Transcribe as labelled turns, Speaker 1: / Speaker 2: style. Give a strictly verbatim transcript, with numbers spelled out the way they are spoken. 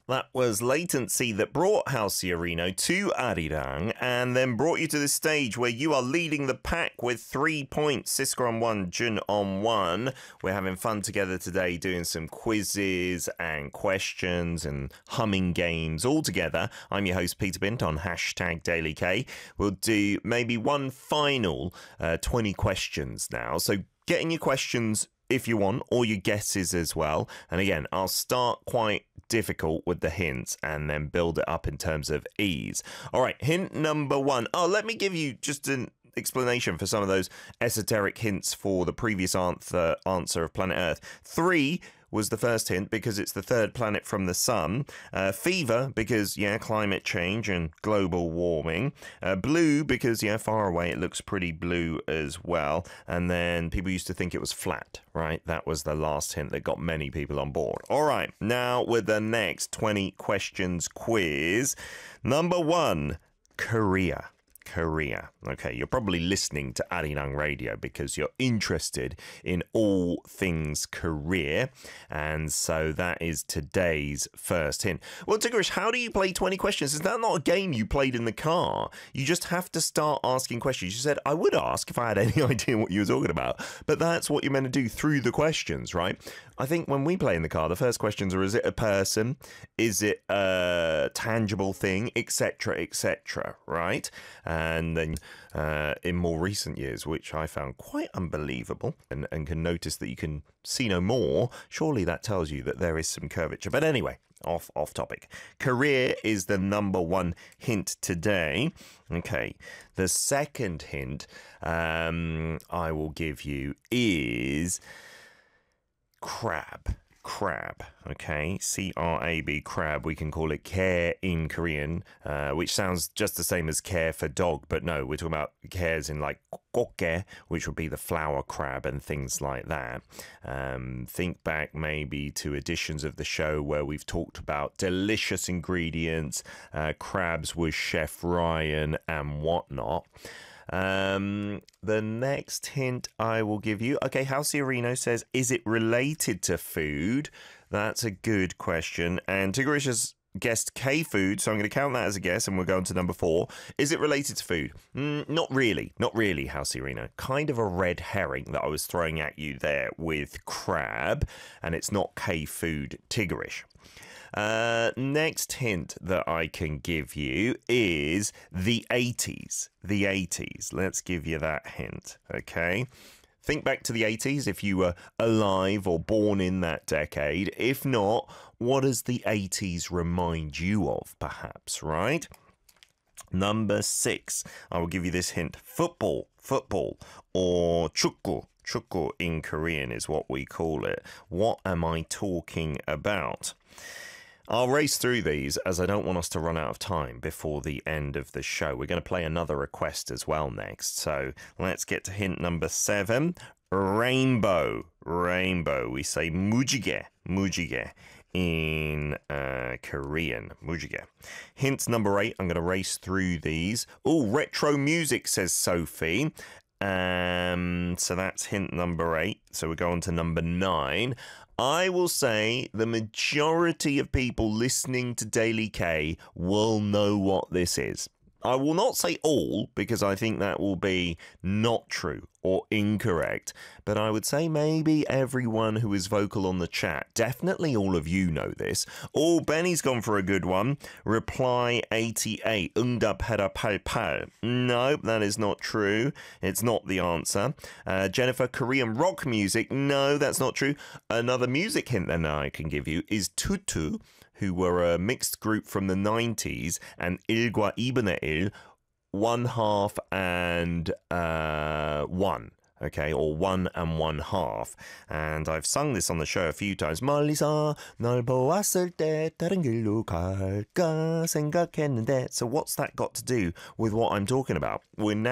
Speaker 1: That was Latency that brought Halciarino to Arirang and then brought you to the stage where you are leading the pack with three points. Siska on one, Jun on one. We're having fun together today doing some quizzes and questions and humming games all together. I'm your host, Peter Bint, on hashtag Daily K. We'll do maybe one final uh, twenty questions now. So get in your questions if you want, or your guesses as well. And again, I'll start quite difficult with the hints and then build it up in terms of ease. All right, hint number one. Oh, let me give you just an explanation for some of those esoteric hints for the previous answer, answer of Planet Earth. Three was the first hint because it's the third planet from the sun. Uh, fever because, yeah, climate change and global warming. Uh, blue because, yeah, far away it looks pretty blue as well. And then people used to think it was flat, right? That was the last hint that got many people on board. All right, now with the next twenty questions quiz. Number one, Korea. Korea. Okay, you're probably listening to Arirang Radio because you're interested in all things Korea, and so that is today's first hint. Well, Tigrish, how do you play twenty questions? Is that not a game you played in the car? You just have to start asking questions. You said, I would ask if I had any idea what you were talking about, but that's what you're meant to do through the questions, right? I think when we play in the car, the first questions are, is it a person? Is it a tangible thing? Etc, et cetera, right? And then uh, in more recent years, which I found quite unbelievable, and, and can notice that you can see no more, surely that tells you that there is some curvature. But anyway, off off topic. Career is the number one hint today. Okay, the second hint um, I will give you is crab. Crab, okay, C R A B, crab. We can call it care in Korean, uh, which sounds just the same as care for dog, but no, we're talking about cares in like kokge, which would be the flower crab and things like that. Um, think back maybe to editions of the show where we've talked about delicious ingredients, uh, crabs with Chef Ryan and whatnot. Um, the next hint I will give you. Okay, Halciarino says, is it related to food? That's a good question. And Tigrish has guessed K-food, so I'm going to count that as a guess, and we'll go on to number four. Is it related to food? Mm, not really. Not really, Halciarino. Kind of a red herring that I was throwing at you there with crab, and it's not K-food, Tigrish. Uh, next hint that I can give you is the eighties. The eighties. Let's give you that hint, okay? Think back to the eighties if you were alive or born in that decade. If not, what does the eighties remind you of, perhaps, right? Number six. I will give you this hint. Football. Football. Or 축구. 축구 in Korean is what we call it. What am I talking about? I'll race through these as I don't want us to run out of time before the end of the show. We're going to play another request as well next. So let's get to hint number seven. Rainbow. Rainbow. We say mujige. Mujige in uh, Korean. Mujige. Hint number eight. I'm going to race through these. Oh, retro music, says Sophie. Um, so that's hint number eight. So we go on to number nine. I will say the majority of people listening to Daily K will know what this is. I will not say all, because I think that will be not true or incorrect, but I would say maybe everyone who is vocal on the chat, definitely all of you know this. Oh, Benny's gone for a good one. Reply eighty-eight. 응답 해라 팔팔. No, that is not true. It's not the answer. Uh, Jennifer, Korean rock music. No, that's not true. Another music hint then I can give you is Tutu, who were a mixed group from the nineties, and 일과 이분의 일, one half and uh, one. Okay, or one and one half. And I've sung this on the show a few times. 멀리서 널 보았을 때 다른 길로 갈까 생각했는데. So what's that got to do with what I'm talking about? We're now